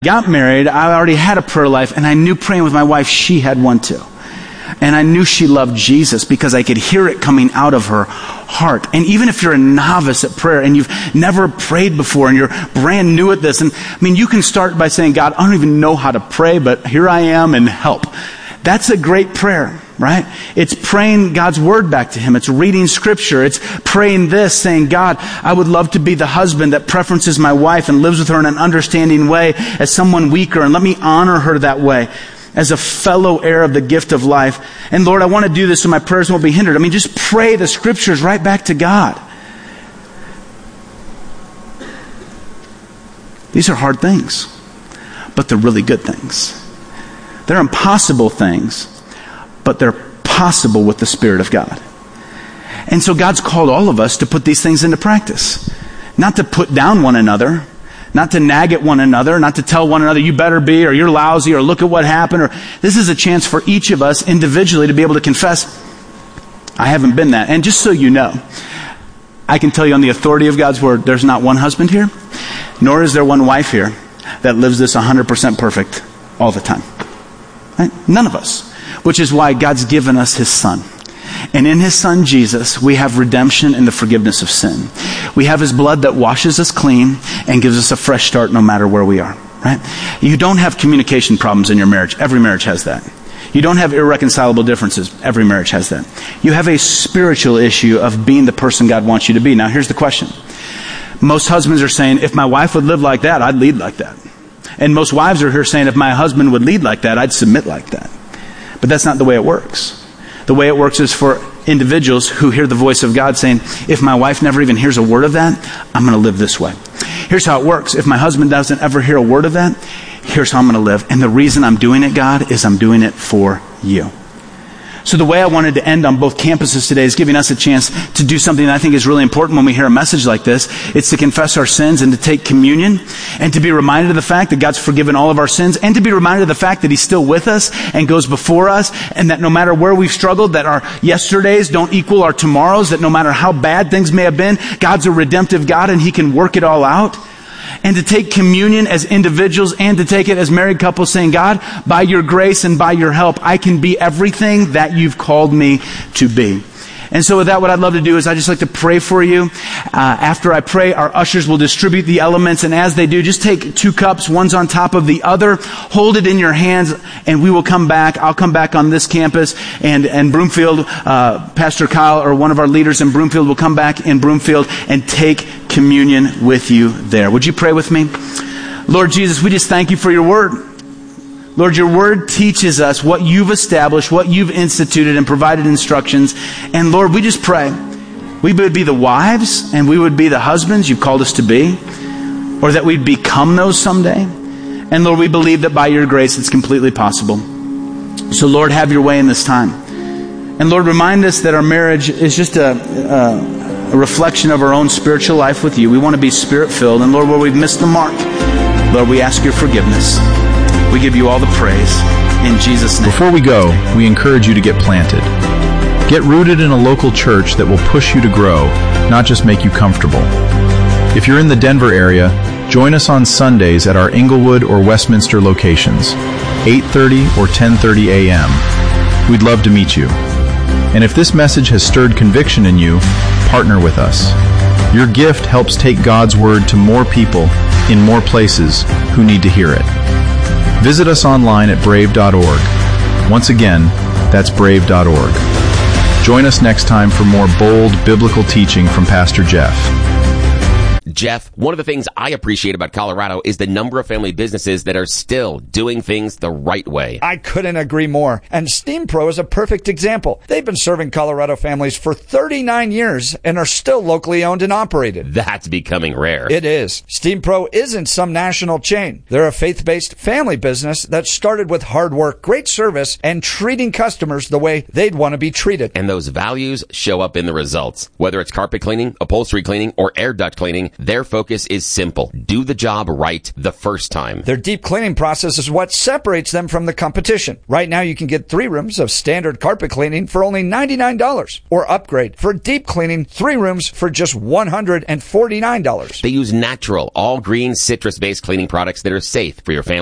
got married, I already had a prayer life, and I knew praying with my wife, she had one too. And I knew she loved Jesus because I could hear it coming out of her heart. And even if you're a novice at prayer and you've never prayed before and you're brand new at this, and you can start by saying, God, I don't even know how to pray, but here I am and help. That's a great prayer, right? It's praying God's word back to Him. It's reading scripture. It's praying this, saying, God, I would love to be the husband that preferences my wife and lives with her in an understanding way as someone weaker, and let me honor her that way as a fellow heir of the gift of life. And Lord, I want to do this so my prayers won't be hindered. Just pray the scriptures right back to God. These are hard things, but they're really good things. They're impossible things, but they're possible with the Spirit of God. And so God's called all of us to put these things into practice. Not to put down one another, not to nag at one another, not to tell one another, you better be, or you're lousy, or look at what happened. Or this is a chance for each of us individually to be able to confess, I haven't been that. And just so you know, I can tell you on the authority of God's word, there's not one husband here, nor is there one wife here that lives this 100% perfect all the time. Right? None of us. Which is why God's given us His Son. And in His Son, Jesus, we have redemption and the forgiveness of sin. We have His blood that washes us clean and gives us a fresh start no matter where we are. Right? You don't have communication problems in your marriage. Every marriage has that. You don't have irreconcilable differences. Every marriage has that. You have a spiritual issue of being the person God wants you to be. Now, here's the question. Most husbands are saying, if my wife would live like that, I'd lead like that. And most wives are here saying, if my husband would lead like that, I'd submit like that. But that's not the way it works. The way it works is for individuals who hear the voice of God saying, if my wife never even hears a word of that, I'm going to live this way. Here's how it works. If my husband doesn't ever hear a word of that, here's how I'm going to live. And the reason I'm doing it, God, is I'm doing it for you. So the way I wanted to end on both campuses today is giving us a chance to do something that I think is really important when we hear a message like this. It's to confess our sins and to take communion and to be reminded of the fact that God's forgiven all of our sins and to be reminded of the fact that He's still with us and goes before us and that no matter where we've struggled, that our yesterdays don't equal our tomorrows, that no matter how bad things may have been, God's a redemptive God and He can work it all out. And to take communion as individuals and to take it as married couples saying, God, by your grace and by your help, I can be everything that you've called me to be. And so with that, what I'd love to do is I'd just like to pray for you. After I pray, our ushers will distribute the elements. And as they do, just take 2 cups, one's on top of the other. Hold it in your hands and we will come back. I'll come back on this campus and Broomfield, Pastor Kyle or one of our leaders in Broomfield will come back in Broomfield and take communion with you there. Would you pray with me? Lord Jesus, we just thank you for your word. Lord, your word teaches us what you've established, what you've instituted and provided instructions. And Lord, we just pray we would be the wives and we would be the husbands you've called us to be, or that we'd become those someday. And Lord, we believe that by your grace it's completely possible. So Lord, have your way in this time. And Lord, remind us that our marriage is just a reflection of our own spiritual life with you. We want to be Spirit-filled. And Lord, where we've missed the mark, Lord, we ask your forgiveness. We give you all the praise in Jesus' name. Before we go, we encourage you to get planted. Get rooted in a local church that will push you to grow, not just make you comfortable. If you're in the Denver area, join us on Sundays at our Inglewood or Westminster locations, 8:30 or 10:30 a.m. We'd love to meet you. And if this message has stirred conviction in you, partner with us. Your gift helps take God's word to more people in more places who need to hear it. Visit us online at brave.org. Once again, that's brave.org. Join us next time for more bold biblical teaching from Pastor Jeff. Jeff, one of the things I appreciate about Colorado is the number of family businesses that are still doing things the right way. I couldn't agree more. And Steam Pro is a perfect example. They've been serving Colorado families for 39 years and are still locally owned and operated. That's becoming rare. It is. Steam Pro isn't some national chain. They're a faith-based family business that started with hard work, great service, and treating customers the way they'd want to be treated. And those values show up in the results. Whether it's carpet cleaning, upholstery cleaning, or air duct cleaning, Their focus is simple. Do the job right the first time. Their deep cleaning process is what separates them from the competition. Right now, you can get 3 rooms of standard carpet cleaning for only $99, or upgrade for deep cleaning 3 rooms for just $149. They use natural, all-green, citrus-based cleaning products that are safe for your family.